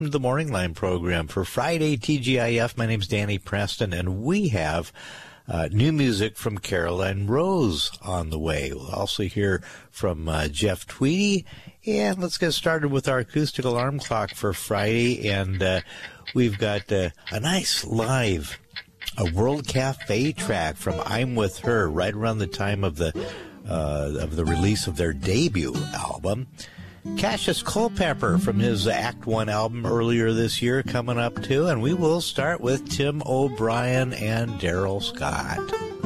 The Morning Line program for Friday, TGIF. My name's Danny Preston, and we have new music from Caroline Rose on the way. We'll also hear from Jeff Tweedy, and let's get started with our acoustic alarm clock for Friday. And we've got a nice live World Cafe track from I'm With Her, right around the time of the release of their debut album. Cassius Culpepper from his Act One album earlier this year coming up too, and we will start with Tim O'Brien and Daryl Scott.